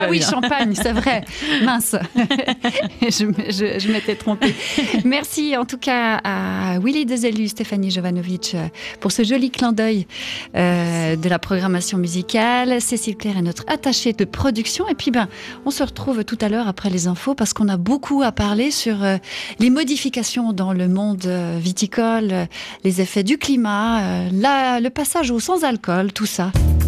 Ah oui, champagne, c'est vrai. Mince, je m'étais trompée. Merci en tout cas à Willy Dezelu, Stéphanie Jovanovic pour ce joli clin d'œil de la programmation musicale. Cécile Claire est notre attachée de production. Et puis, on se retrouve tout à l'heure après les infos parce qu'on a beaucoup à parler sur les modifications dans le monde viticole, les effets du climat, le passage au sans-alcool, tout ça.